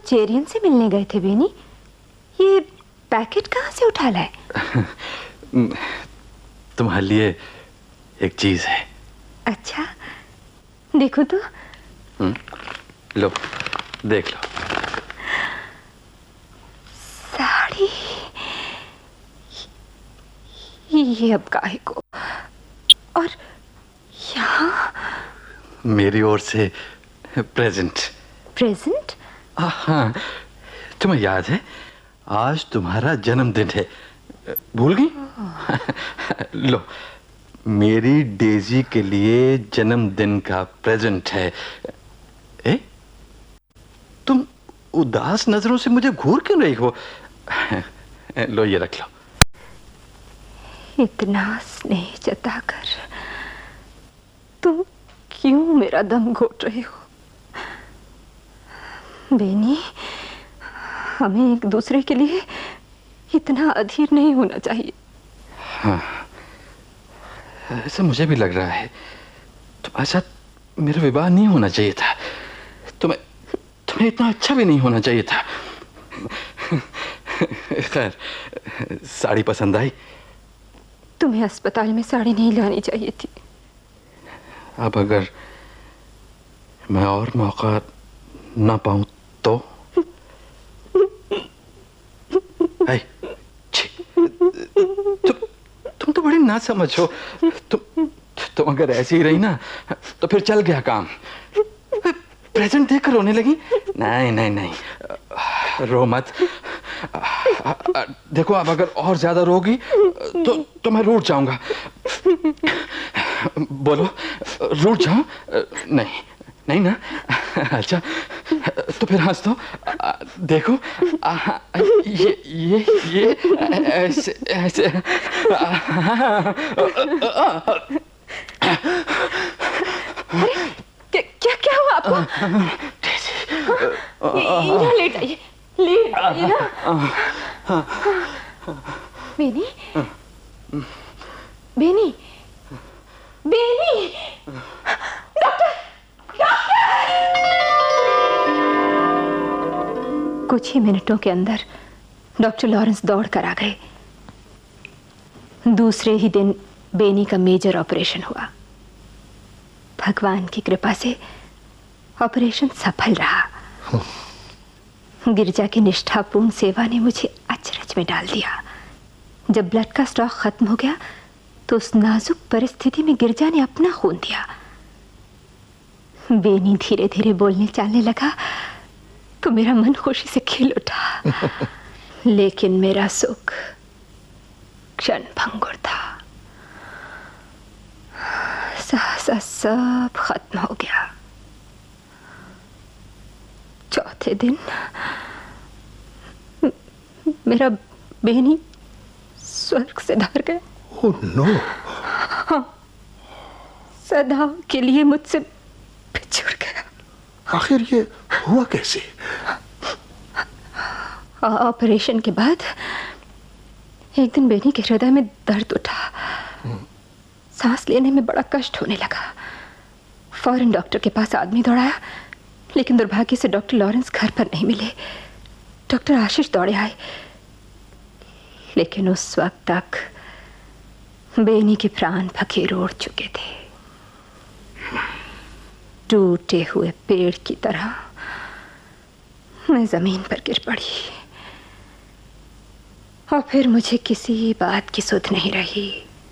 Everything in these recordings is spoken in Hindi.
चेरियन से मिलने गए थे बेनी, ये पैकेट कहाँ से उठा लाए? तुम्हारे लिए एक चीज है। अच्छा, देखो तो। लो, देख लो। साड़ी। ये अब काहे को? और यहाँ मेरी ओर से प्रेजेंट। प्रेजेंट? हाँ, तुम्हें याद है आज तुम्हारा जन्मदिन है, भूल गई? लो, मेरी डेजी के लिए जन्मदिन का प्रेजेंट है। तुम उदास नजरों से मुझे घूर क्यों रही हो? लो, ये रख लो। इतना स्नेह जताकर तुम क्यों मेरा दम घोट रहे हो? बेनी, हमें एक दूसरे के लिए इतना अधीर नहीं होना चाहिए। हाँ, ऐसा मुझे भी लग रहा है। तुम्हारे साथ मेरा विवाह नहीं होना चाहिए था। तुम्हें इतना अच्छा भी नहीं होना चाहिए था। खैर, साड़ी पसंद आई? तुम्हें अस्पताल में साड़ी नहीं लानी चाहिए थी। अब अगर मैं और मौका ना पाऊं तो? तुम तो बड़ी ना समझो। तुम अगर ऐसी ही रही ना तो फिर चल गया काम। प्रेजेंट देखकर रोने लगी। नहीं नहीं नहीं, रो मत। देखो, अब अगर और ज्यादा रोगी तो मैं रूठ जाऊंगा। बोलो, रूठ जाऊं? नहीं नहीं ना? अच्छा, तो फिर हंस दो। देखो, ये ऐसे ऐसे। क्या हुआ आपको? यहाँ लेट आइए, लेट आइए ना। Beni, Beni, Beni, doctor, doctor! कुछ ही मिनटों के अंदर डॉक्टर लॉरेंस दौड़ कर आ गए। दूसरे ही दिन बेनी का मेजर ऑपरेशन हुआ। भगवान की कृपा से ऑपरेशन सफल रहा। गिरजा की निष्ठापूर्ण सेवा ने मुझे अचरज में डाल दिया। जब ब्लड का स्टॉक खत्म हो गया तो उस नाजुक परिस्थिति में गिरजा ने अपना खून दिया। बेनी धीरे धीरे बोलने चालने लगा तो मेरा मन खुशी से खिल उठा। लेकिन मेरा सुख क्षणभंगुर था। सहसा सब खत्म हो गया। चौथे दिन मेरा बेनी स्वर्ग से ढर गया। Oh no! हाँ, सदा के लिए मुझसे बिछुड़ गया। आखिर ये हुआ कैसे? ऑपरेशन के बाद एक दिन बेनी के हृदय में दर्द उठा। सांस लेने में बड़ा कष्ट होने लगा। फौरन डॉक्टर के पास आदमी दौड़ाया, लेकिन दुर्भाग्य से डॉक्टर लॉरेंस घर पर नहीं मिले। डॉक्टर आशीष दौड़े आए, लेकिन उस वक्त तक बेनी के प्राण फकीर उड़ चुके थे। टूटे हुए पेड़ की तरह मैं जमीन पर गिर पड़ी और फिर मुझे किसी बात की सुध नहीं रही।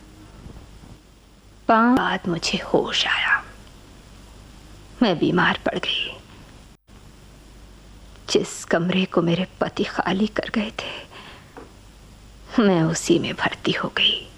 5 बाद मुझे होश आया। मैं बीमार पड़ गई। जिस कमरे को मेरे पति खाली कर गए थे, मैं उसी में भर्ती हो गई।